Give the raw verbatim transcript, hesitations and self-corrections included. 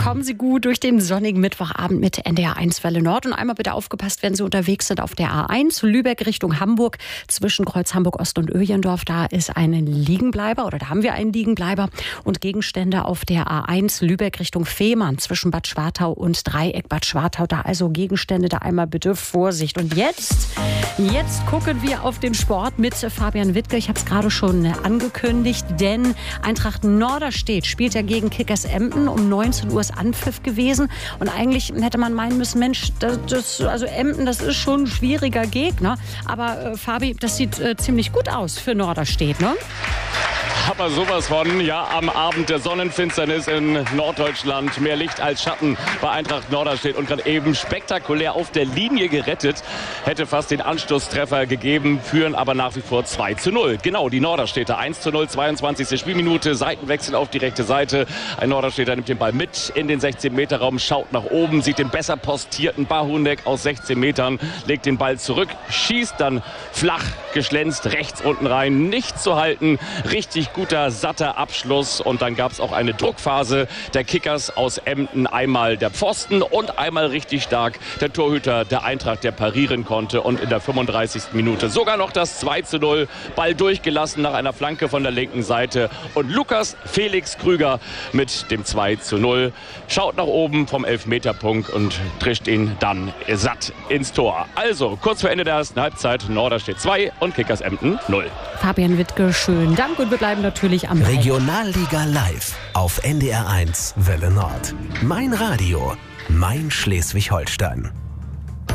Kommen Sie gut durch den sonnigen Mittwochabend mit N D R eins Welle Nord. Und einmal bitte aufgepasst, wenn Sie unterwegs sind auf der A eins, Lübeck Richtung Hamburg, zwischen Kreuz Hamburg Ost und Öjendorf. Da ist ein Liegenbleiber oder da haben wir einen Liegenbleiber. Und Gegenstände auf der A eins, Lübeck Richtung Fehmarn, zwischen Bad Schwartau und Dreieck Bad Schwartau. Da also Gegenstände, da einmal bitte Vorsicht. Und jetzt, jetzt gucken wir auf den Sport mit Fabian Wittke. Ich habe es gerade schon angekündigt, denn Eintracht Norderstedt spielt ja gegen Kickers Emden. Um neunzehn Uhr ist Anpfiff gewesen. Und eigentlich hätte man meinen müssen, Mensch, das, das, also Emden, das ist schon ein schwieriger Gegner. Aber äh, Fabi, das sieht äh, ziemlich gut aus für Norderstedt, ne? Aber sowas von, ja, am Abend der Sonnenfinsternis in Norddeutschland. Mehr Licht als Schatten bei Eintracht Norderstedt und gerade eben spektakulär auf der Linie gerettet. Hätte fast den Anstoßtreffer gegeben, führen aber nach wie vor zwei zu null. Genau, die Norderstädter eins zu null, zweiundzwanzigste Spielminute, Seitenwechsel auf die rechte Seite. Ein Norderstädter nimmt den Ball mit in den sechzehn-Meter-Raum, schaut nach oben, sieht den besser postierten Bahunek aus sechzehn Metern, legt den Ball zurück, schießt dann flach geschlänzt rechts unten rein, nicht zu halten, richtig guter, satter Abschluss und dann gab es auch eine Druckphase der Kickers aus Emden. Einmal der Pfosten und einmal richtig stark der Torhüter der Eintracht, der parieren konnte und in der fünfunddreißigsten Minute sogar noch das zwei zu null. Ball durchgelassen nach einer Flanke von der linken Seite und Lukas Felix Krüger mit dem zwei zu null schaut nach oben vom Elfmeterpunkt und trischt ihn dann satt ins Tor. Also kurz vor Ende der ersten Halbzeit Norderstedt zwei und Kickers Emden null. Fabian Wittke, schönen Dank und wir bleiben natürlich am Ball. Regionalliga live auf N D R eins Welle Nord. Mein Radio, mein Schleswig-Holstein.